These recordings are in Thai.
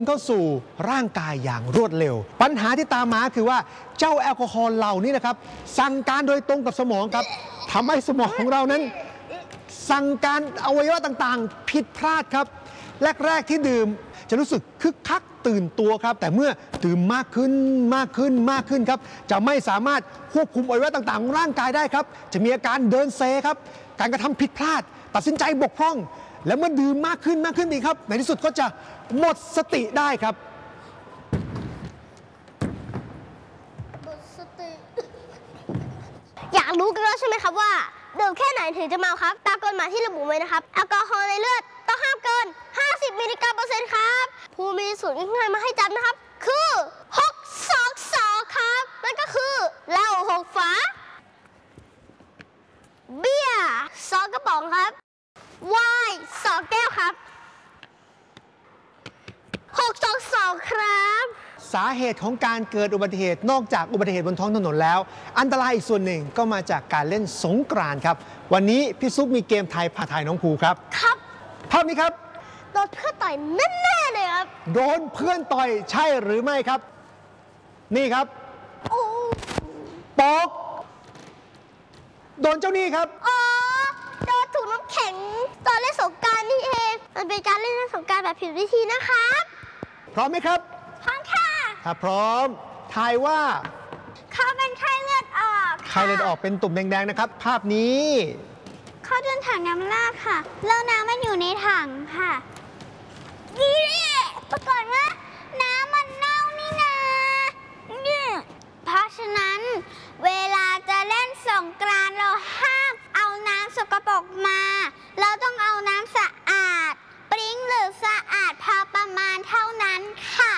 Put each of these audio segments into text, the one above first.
เข้าสู่ร่างกายอย่างรวดเร็วปัญหาที่ตามมาคือว่าเจ้าแอลกอฮอล์เหล่านี้นะครับสั่งการโดยตรงกับสมองครับทำให้สมองของเรานั้นสั่งการอวัยวะต่างๆผิดพลาดครับแรกๆที่ดื่มจะรู้สึกคึกคักตื่นตัวครับแต่เมื่อดื่มมากขึ้นครับจะไม่สามารถควบคุมอวัยวะต่างๆของร่างกายได้ครับจะมีอาการเดินเซครับการกระทำผิดพลาดตัดสินใจบกพร่องและเมื่อดื่มมากขึ้นอีกครับในที่สุดก็จะหมดสติได้ครับหมดสติ อยากรู้กันแล้วใช่ไหมครับว่าดื่มแค่ไหนถึงจะเมาครับตามกฎหมายที่ระบุไว้นะครับแอลกอฮอล์ในเลือดต้องห้ามเกิน50มิลลิกรัมเปอร์เซ็นต์ครับผู้มีสูตรง่ายๆมาให้จำนะครับคือ622ครับนั่นก็คือเหล้า6ฝาเบียร์2กระป๋องครับไวน์2แก้วครับ622ครับสาเหตุของการเกิดอุบัติเหตุนอกจากอุบัติเหตุบนท้องถนนแล้วอันตรายอีกส่วนหนึ่งก็มาจากการเล่นสงกรานต์ครับวันนี้พี่ซุปมีเกมทายผ่าทายน้องภูครับครับภาพนี้ครับโดนเพื่อนต่อยแน่ๆเลยครับโดนเพื่อนต่อยใช่หรือไม่ครับนี่ครับโอ้ปอกโดนเจ้านี่ครับอ๋อโดนถูกน้ำแข็งตอนเล่นสงกรานต์นี่เองมันเป็นการเล่นสงกรานต์แบบผิดวิธีนะครับพร้อมไหมครับพร้อมค่ะถ้าพร้อมทายว่าเขาเป็นไข้เลือดออกไข้เลือดออกเป็นตุ่มแดงๆนะครับภาพนี้เขาเดินถังน้ำราดค่ะแล้วน้ำมันอยู่ในถังค่ะนี่ปรากฏว่าน้ำมันเน่านี่นาเพราะฉะนั้นเวลาจะเล่นสงกรานต์เราห้ามเอาน้ำสกปรกมาเราต้องเอาน้ำสะอาดปริ้งหรือสะอาดพอประมาณเท่านั้นค่ะ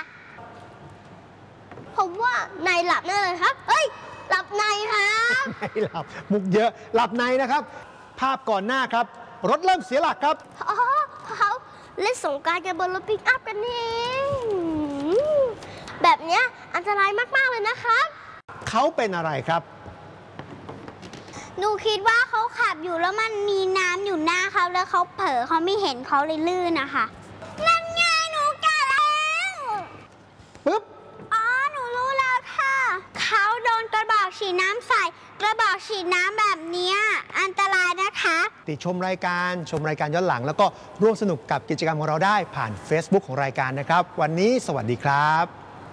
ผมว่านายหลับแน่เลยครับเฮ้ยหลับในครับไม่หลับมุกเยอะหลับในนะครับภาพก่อนหน้าครับรถเริ่มเสียหลักครับอ๋อเขาเล่นสงกรานต์กันบนรถปิกอัพกันเองแบบเนี้ยอันตรายมากๆเลยนะครับเขาเป็นอะไรครับหนูคิดว่าเขาขับอยู่แล้วมันมีน้ำอยู่หน้าเขาแล้วเขาเผลอเขาไม่เห็นเขาเลยลื่นนะคะนั่นไงหนูกะแล้วปึ๊บอ๋อหนูรู้แล้วค่ะเขาโดนกระบอกฉีดน้ำใส่กระบอกฉีดน้ำแบบนี้อันตรายนะคะติดชมรายการย้อนหลังแล้วก็ร่วมสนุกกับกิจกรรมของเราได้ผ่าน Facebook ของรายการนะครับวันนี้สวัสดีครับ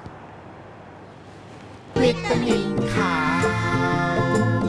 วิตามินขาว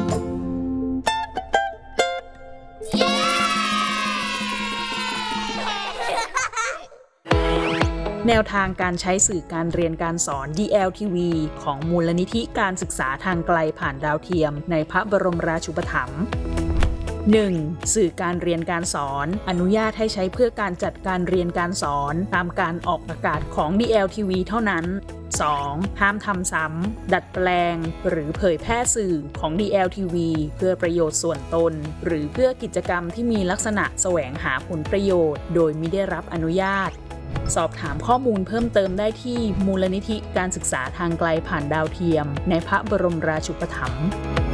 แนวทางการใช้สื่อการเรียนการสอน DLTV ของมูลนิธิการศึกษาทางไกลผ่านดาวเทียมในพระบรมราชูปถัมภ์ 1. สื่อการเรียนการสอนอนุญาตให้ใช้เพื่อการจัดการเรียนการสอนตามการออกอากาศของ DLTV เท่านั้น 2. ห้ามทำซ้ำดัดแปลงหรือเผยแพร่สื่อของ DLTV เพื่อประโยชน์ส่วนตนหรือเพื่อกิจกรรมที่มีลักษณะแสวงหาผลประโยชน์โดยมิได้รับอนุญาตสอบถามข้อมูลเพิ่มเติมได้ที่มูลนิธิการศึกษาทางไกลผ่านดาวเทียมในพระบรมราชูปถัมภ์